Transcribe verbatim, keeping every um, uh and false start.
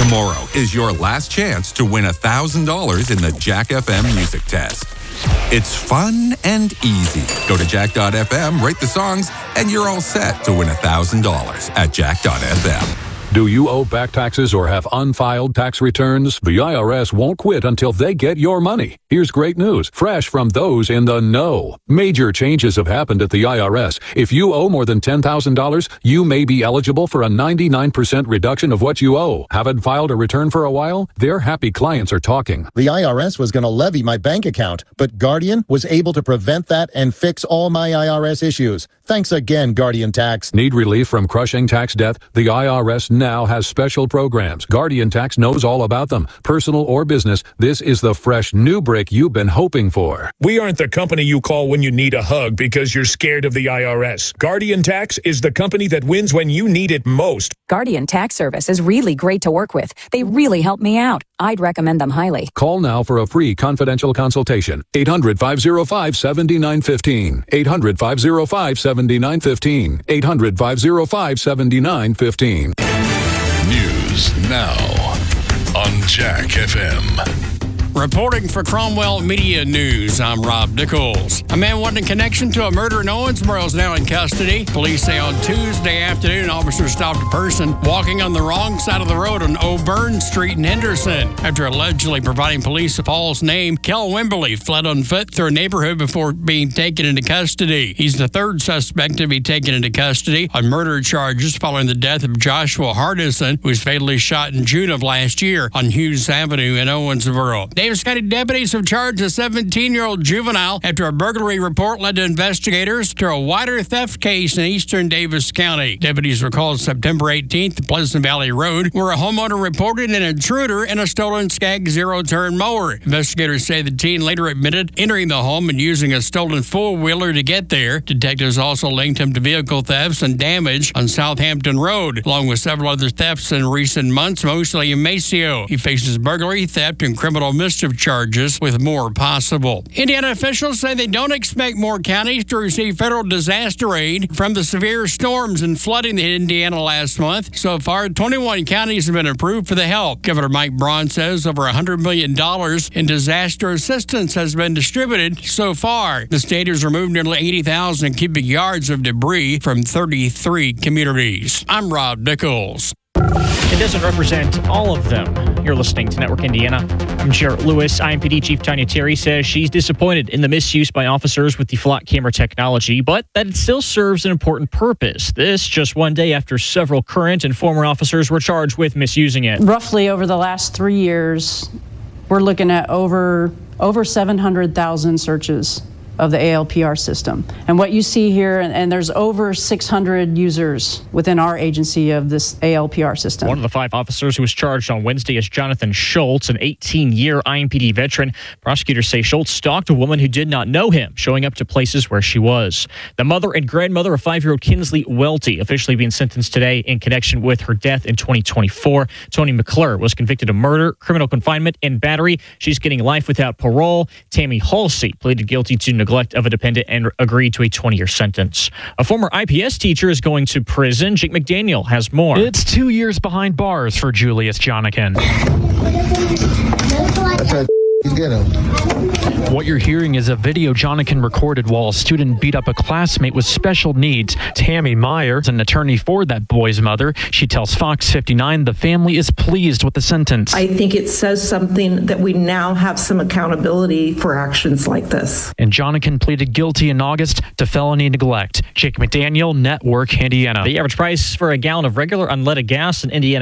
Tomorrow is your last chance to win one thousand dollars in the Jack F M music test. It's fun and easy. Go to jack dot f m, rate the songs, and you're all set to win one thousand dollars at jack dot f m. Do you owe back taxes or have unfiled tax returns? The I R S won't quit until they get your money. Here's great news, fresh from those in the know. Major changes have happened at the I R S. If you owe more than ten thousand dollars, you may be eligible for a ninety-nine percent reduction of what you owe. Haven't filed a return for a while? Their happy clients are talking. The I R S was going to levy my bank account, but Guardian was able to prevent that and fix all my I R S issues. Thanks again, Guardian Tax. Need relief from crushing tax debt? The I R S now has special programs. Guardian Tax knows all about them. Personal or business, this is the fresh new break you've been hoping for. We aren't the company you call when you need a hug because you're scared of the I R S. Guardian Tax is the company that wins when you need it most. Guardian Tax Service is really great to work with. They really help me out. I'd recommend them highly. Call now for a free confidential consultation. eight hundred, five oh five, seven nine one five. eight hundred, five oh five, seven nine one five. eight hundred, five oh five, seven nine one five. News now on Jack F M. Reporting for Cromwell Media News, I'm Rob Nichols. A man wanting connection to a murder in Owensboro is now in custody. Police say on Tuesday afternoon, officers stopped a person walking on the wrong side of the road on O'Byrne Street in Henderson. After allegedly providing police a false name, Kel Wimberly fled on foot through a neighborhood before being taken into custody. He's the third suspect to be taken into custody on murder charges following the death of Joshua Hardison, who was fatally shot in June of last year on Hughes Avenue in Owensboro. Davis County deputies have charged a seventeen-year-old juvenile after a burglary report led to investigators to a wider theft case in eastern Davis County. Deputies were called September eighteenth at Pleasant Valley Road, where a homeowner reported an intruder in a stolen Skag zero-turn mower. Investigators say the teen later admitted entering the home and using a stolen four-wheeler to get there. Detectives also linked him to vehicle thefts and damage on Southampton Road, along with several other thefts in recent months, mostly in Maceo. He faces burglary, theft, and criminal mischief charges, with more possible. Indiana officials say they don't expect more counties to receive federal disaster aid from the severe storms and flooding in Indiana last month. So far, twenty-one counties have been approved for the help. Governor Mike Braun says over one hundred million dollars in disaster assistance has been distributed so far. The state has removed nearly eighty thousand cubic yards of debris from thirty-three communities. I'm Rob Nichols. It doesn't represent all of them. You're listening to Network Indiana. I'm Jarrett Lewis. I M P D Chief Tanya Terry says she's disappointed in the misuse by officers with the flock camera technology, but that it still serves an important purpose. This just one day after several current and former officers were charged with misusing it. Roughly over the last three years, we're looking at over, over seven hundred thousand searches of the A L P R system. And what you see here, and, and there's over six hundred users within our agency of this A L P R system. One of the five officers who was charged on Wednesday is Jonathan Schultz, an eighteen-year I M P D veteran. Prosecutors say Schultz stalked a woman who did not know him, showing up to places where she was. The mother and grandmother of five-year-old Kinsley Welty officially being sentenced today in connection with her death in twenty twenty-four. Tony McClure was convicted of murder, criminal confinement, and battery. She's getting life without parole. Tammy Halsey pleaded guilty to neglect of a dependent and agreed to a twenty-year sentence. A former I P S teacher is going to prison. Jake McDaniel has more. It's two years behind bars for Julius Jonikin. Get him. What you're hearing is a video Jonikin recorded while a student beat up a classmate with special needs. Tammy Meyer is an attorney for that boy's mother. She tells Fox fifty-nine the family is pleased with the sentence. I think it says something that we now have some accountability for actions like this. And Jonikin pleaded guilty in August to felony neglect. Jake McDaniel, Network Indiana. The average price for a gallon of regular unleaded gas in Indiana